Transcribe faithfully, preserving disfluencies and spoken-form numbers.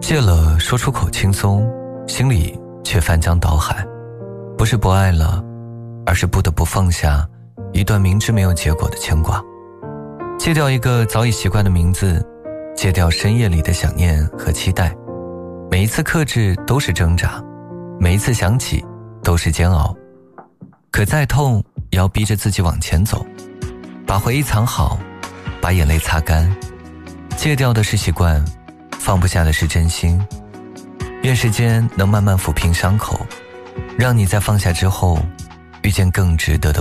戒了说出口轻松，心里却翻江倒海。不是不爱了，而是不得不放下一段明知没有结果的牵挂。戒掉一个早已习惯的名字，戒掉深夜里的想念和期待。每一次克制都是挣扎，每一次想起都是煎熬。可再痛也要逼着自己往前走，把回忆藏好，把眼泪擦干。戒掉的是习惯，放不下的是真心。愿时间能慢慢抚平伤口，让你在放下之后遇见更值得的